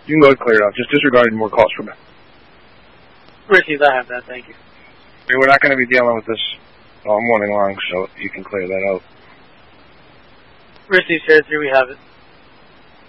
You can go ahead and clear it out. Just disregard any more calls from it. Ricky's, I have that. Thank you. We're not going to be dealing with this all morning long, so you can clear that out. Ricky's here. We have it.